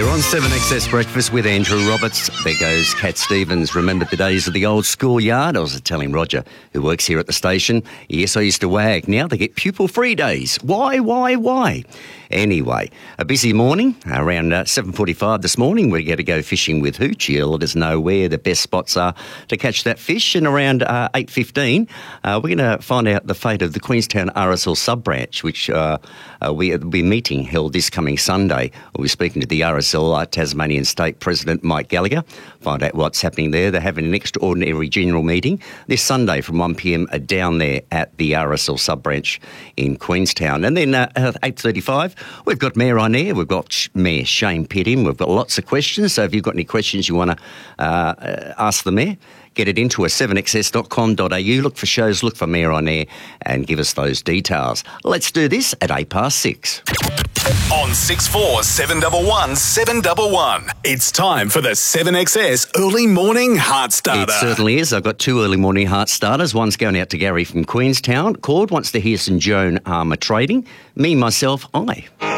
You're on 7XS Breakfast with Andrew Roberts. There goes Cat Stevens. Remember the days of the old schoolyard? I was telling Roger, who works here at the station. Yes, I used to wag. Now they get pupil-free days. Why? Anyway, a busy morning. Around 7:45 this morning, we're going to go fishing with Hooch. He'll let us know where the best spots are to catch that fish. And around 8:15, we're going to find out the fate of the Queenstown RSL sub-branch, which we'll be meeting held this coming Sunday. We'll be speaking to the RSL Tasmanian State President Mike Gallagher, find out what's happening there. They're having an extraordinary general meeting this Sunday from 1pm down there at the RSL sub-branch in Queenstown. And then at 8:35, we've got Mayor on air. We've got Mayor Shane Pitt in. We've got lots of questions, so if you've got any questions you want to ask the Mayor, get it into 7xs.com.au. Look for shows, look for Mayor on air, and give us those details. Let's do this at 6:08. On 64 711 711. It's time for the 7XS Early Morning Heart Starter. It certainly is. I've got two early morning heart starters. One's going out to Gary from Queenstown. Cord wants to hear some Joan Armour trading. Me, myself, I.